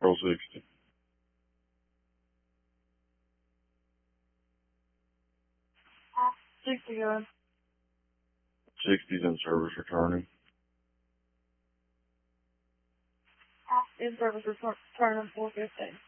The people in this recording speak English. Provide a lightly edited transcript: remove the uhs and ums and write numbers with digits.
Control 60. 60 going. 60's in service returning. In service returning 415.